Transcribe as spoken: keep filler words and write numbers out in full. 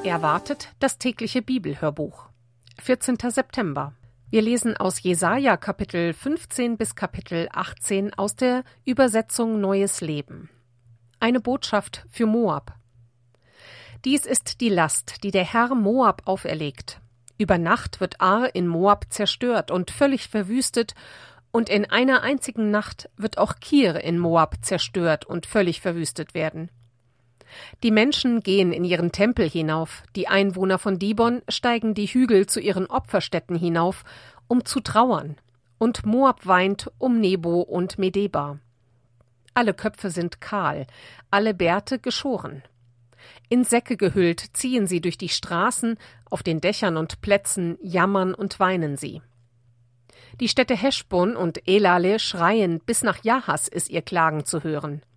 Erwartet das tägliche Bibelhörbuch. vierzehnter September. Wir lesen aus Jesaja Kapitel fünfzehn bis Kapitel achtzehn aus der Übersetzung Neues Leben. Eine Botschaft für Moab. Dies ist die Last, die der Herr Moab auferlegt. Über Nacht wird Ar in Moab zerstört und völlig verwüstet, und in einer einzigen Nacht wird auch Kir in Moab zerstört und völlig verwüstet werden. Die Menschen gehen in ihren Tempel hinauf, die Einwohner von Dibon steigen die Hügel zu ihren Opferstätten hinauf, um zu trauern, und Moab weint um Nebo und Medeba. Alle Köpfe sind kahl, alle Bärte geschoren. In Säcke gehüllt ziehen sie durch die Straßen, auf den Dächern und Plätzen jammern und weinen sie. Die Städte Heschbon und Elale schreien, bis nach Jahas ist ihr Klagen zu hören.